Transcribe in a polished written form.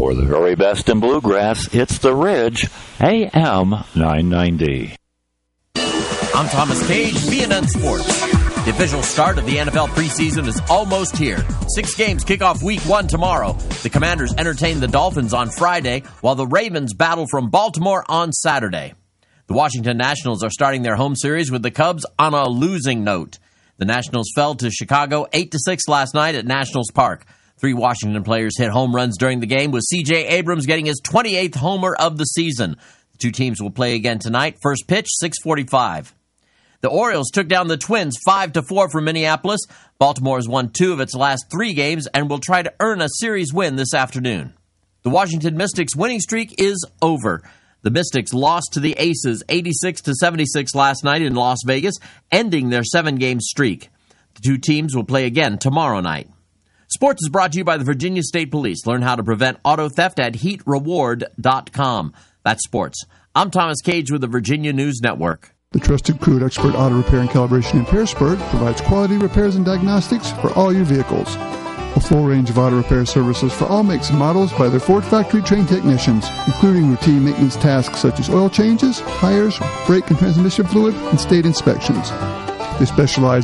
For the very best in bluegrass, it's The Ridge, AM 990. I'm Thomas Cage, BNN Sports. The official start of the NFL preseason is almost here. 6 games kick off week 1 tomorrow. The Commanders entertain the Dolphins on Friday, while the Ravens battle from Baltimore on Saturday. The Washington Nationals are starting their home series with the Cubs on a losing note. The Nationals fell to Chicago 8-6 last night at Nationals Park. 3 Washington players hit home runs during the game, with C.J. Abrams getting his 28th homer of the season. The 2 teams will play again tonight. First pitch, 6:45. The Orioles took down the Twins 5-4 from Minneapolis. Baltimore has won 2 of its last 3 games and will try to earn a series win this afternoon. The Washington Mystics' winning streak is over. The Mystics lost to the Aces 86-76 last night in Las Vegas, ending their 7-game streak. The 2 teams will play again tomorrow night. Sports is brought to you by the Virginia State Police. Learn how to prevent auto theft at heatreward.com. That's sports. I'm Thomas Cage with the Virginia News Network. The trusted crew at Expert Auto Repair and Calibration in Pearisburg provides quality repairs and diagnostics for all your vehicles. A full range of auto repair services for all makes and models by their Ford factory-trained technicians, including routine maintenance tasks such as oil changes, tires, brake and transmission fluid, and state inspections. They specialize